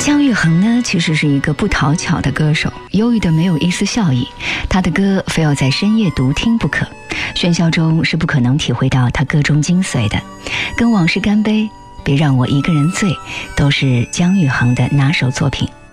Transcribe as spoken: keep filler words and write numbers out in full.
姜育恒呢，其实是一个不讨巧的歌手，忧郁的没有一丝笑意。他的歌非要在深夜独听不可，喧嚣中是不可能体会到他歌中精髓的。跟往事干杯，别让我一个人醉，都是姜育恒的拿手作品。